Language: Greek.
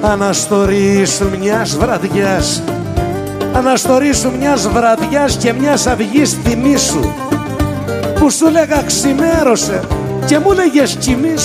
Αναστορίσου μιας βραδιάς, αναστορίσου μιας βραδιάς και μιας αυγής θυμίσου, που σου λέγα ξημέρωσε και μου λέγες κοιμήσου.